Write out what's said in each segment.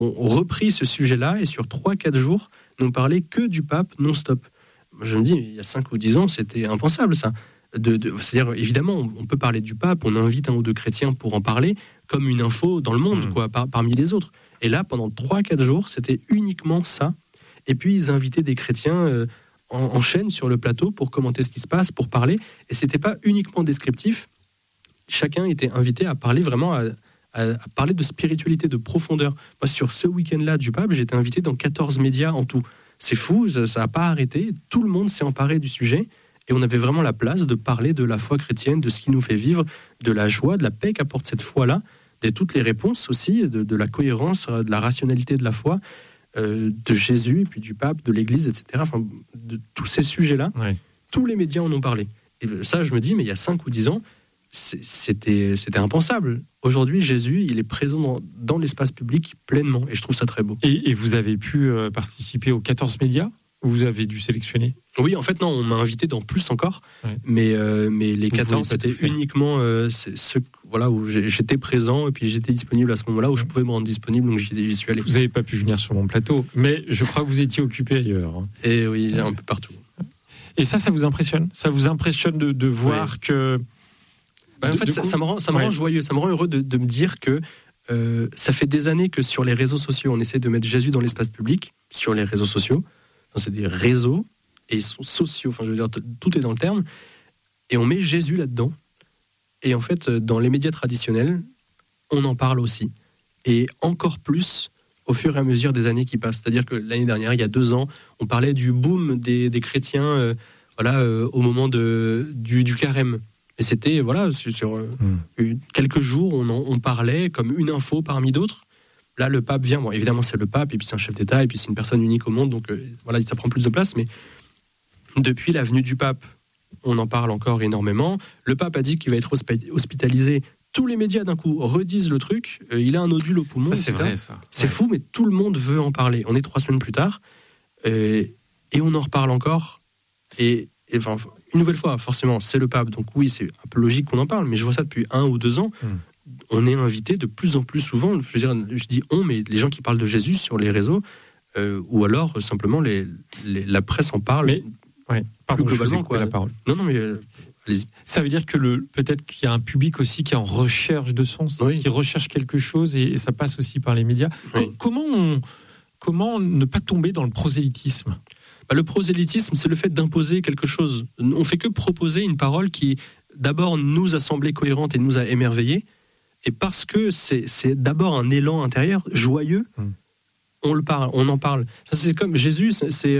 ont repris ce sujet-là et sur 3-4 jours, n'ont parlé que du pape non-stop. Je me dis, il y a 5 ou 10 ans, c'était impensable ça. C'est-à-dire, évidemment, on peut parler du pape, on invite un ou deux chrétiens pour en parler, comme une info dans le monde, parmi les autres. Et là, pendant 3-4 jours, c'était uniquement ça. Et puis, ils invitaient des chrétiens en chaîne sur le plateau pour commenter ce qui se passe, pour parler. Et c'était pas uniquement descriptif. Chacun était invité à parler vraiment, à parler de spiritualité, de profondeur. Moi, sur ce week-end-là du pape, j'ai été invité dans 14 médias en tout. C'est fou, ça n'a pas arrêté. Tout le monde s'est emparé du sujet. Et on avait vraiment la place de parler de la foi chrétienne, de ce qui nous fait vivre, de la joie, de la paix qu'apporte cette foi-là, de toutes les réponses aussi, de la cohérence, de la rationalité de la foi, de Jésus, et puis du pape, de l'Église, etc. Enfin, de tous ces sujets-là, tous les médias en ont parlé. Et ça, je me dis, mais il y a 5 ou 10 ans, c'était impensable. Aujourd'hui, Jésus, il est présent dans l'espace public pleinement, et je trouve ça très beau. Et vous avez pu participer aux 14 médias ? Ou vous avez dû sélectionner ? Oui, en fait, non, on m'a invité dans plus encore, mais les 14, c'était uniquement ceux où j'étais présent et puis j'étais disponible à ce moment-là où je pouvais me rendre disponible, donc j'y suis allé. Vous n'avez pas pu venir sur mon plateau, mais je crois que vous étiez occupé ailleurs. Et oui, un peu partout. Et ça vous impressionne ? Ça vous impressionne de voir que... En fait, ça me rend joyeux, ça me rend heureux de me dire que ça fait des années que sur les réseaux sociaux, on essaie de mettre Jésus dans l'espace public, sur les réseaux sociaux. C'est des réseaux et ils sont sociaux, enfin je veux dire tout est dans le terme, et on met Jésus là-dedans. Et en fait, dans les médias traditionnels, on en parle aussi, et encore plus au fur et à mesure des années qui passent. C'est-à-dire que l'année dernière, il y a 2 ans, on parlait du boom des chrétiens, au moment du carême. Et c'était sur quelques jours, on parlait comme une info parmi d'autres. Là, le pape vient. Bon, évidemment, c'est le pape, et puis c'est un chef d'État, et puis c'est une personne unique au monde, donc ça prend plus de place. Mais depuis la venue du pape, on en parle encore énormément. Le pape a dit qu'il va être hospitalisé. Tous les médias, d'un coup, redisent le truc. Il a un nodule au poumon, ça, etc. C'est vrai, ça. C'est fou, mais tout le monde veut en parler. On est 3 semaines plus tard, et on en reparle encore. Et une nouvelle fois, forcément, c'est le pape. Donc oui, c'est un peu logique qu'on en parle, mais je vois ça depuis 1 ou 2 ans. On est invité de plus en plus souvent, je dis on, mais les gens qui parlent de Jésus sur les réseaux, ou alors simplement la presse en parle. Mais, plus globalement, la parole. Non, mais allez-y. Ça veut dire que peut-être qu'il y a un public aussi qui est en recherche de sens, qui recherche quelque chose, et ça passe aussi par les médias. Comment ne pas tomber dans le prosélytisme ? Le prosélytisme, c'est le fait d'imposer quelque chose. On fait que proposer une parole qui, d'abord, nous a semblé cohérente et nous a émerveillés. Et parce que c'est d'abord un élan intérieur joyeux, on en parle. Ça, c'est comme Jésus,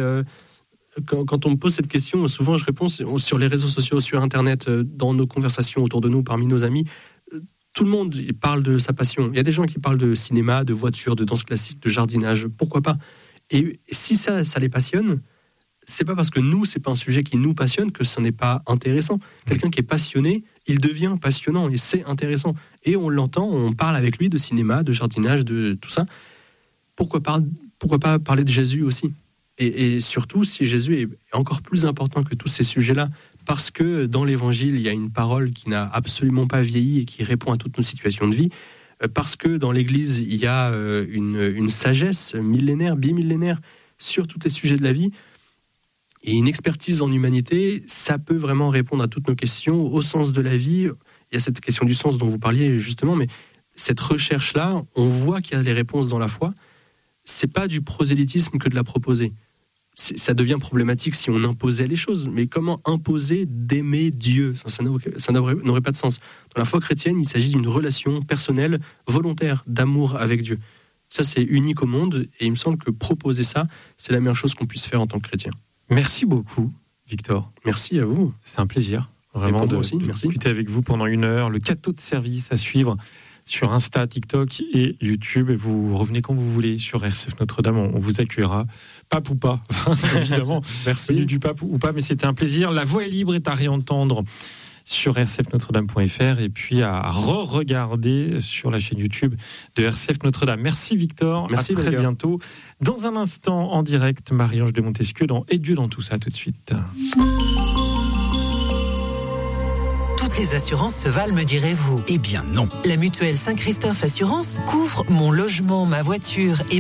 quand on me pose cette question, souvent je réponds sur les réseaux sociaux, sur Internet, dans nos conversations autour de nous, parmi nos amis, tout le monde parle de sa passion. Il y a des gens qui parlent de cinéma, de voiture, de danse classique, de jardinage, pourquoi pas. Et si ça les passionne, c'est pas parce que nous, c'est pas un sujet qui nous passionne que ce n'est pas intéressant. Quelqu'un qui est passionné, il devient passionnant et c'est intéressant. Et on l'entend, on parle avec lui de cinéma, de jardinage, de tout ça. Pourquoi pas parler de Jésus aussi ? Et surtout, si Jésus est encore plus important que tous ces sujets-là, parce que dans l'Évangile, il y a une parole qui n'a absolument pas vieilli et qui répond à toutes nos situations de vie, parce que dans l'Église, il y a une sagesse millénaire, bimillénaire sur tous les sujets de la vie, et une expertise en humanité, ça peut vraiment répondre à toutes nos questions, au sens de la vie. Il y a cette question du sens dont vous parliez justement, mais cette recherche-là, on voit qu'il y a des réponses dans la foi. C'est pas du prosélytisme que de la proposer. Ça devient problématique si on imposait les choses. Mais comment imposer d'aimer Dieu ? Ça n'aurait pas de sens. Dans la foi chrétienne, il s'agit d'une relation personnelle, volontaire, d'amour avec Dieu. Ça, c'est unique au monde, et il me semble que proposer ça, c'est la meilleure chose qu'on puisse faire en tant que chrétien. Merci beaucoup, Victor. Merci à vous. C'est un plaisir, vraiment, de discuter avec vous pendant 1 heure. Le cadeau de service à suivre sur Insta, TikTok et YouTube. Et vous revenez quand vous voulez sur RCF Notre-Dame. On vous accueillera. Pape ou pas, évidemment. Merci. Du pape ou pas, mais c'était un plaisir. La voix est libre est à réentendre sur rcfnotredame.fr et puis à re-regarder sur la chaîne YouTube de RCF Notre-Dame. Merci Victor, merci, à très bientôt. Dans un instant, en direct, Marie-Ange de Montesquieu dans Et Dieu dans tout ça, tout de suite. Toutes les assurances se valent, me direz-vous. Eh bien non. La mutuelle Saint-Christophe Assurance couvre mon logement, ma voiture et